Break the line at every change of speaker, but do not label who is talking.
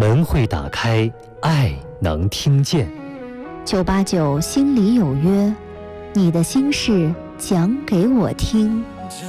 门会打开，爱能听见。
989心里有约，你的心事讲给我听。